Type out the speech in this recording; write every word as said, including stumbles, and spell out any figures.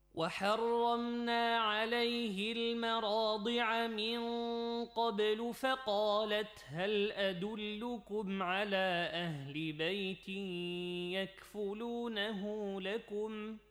وحرمنا عليه المراضع من قبل فقالت هل أدلكم على أهل بيت يكفلونه لكم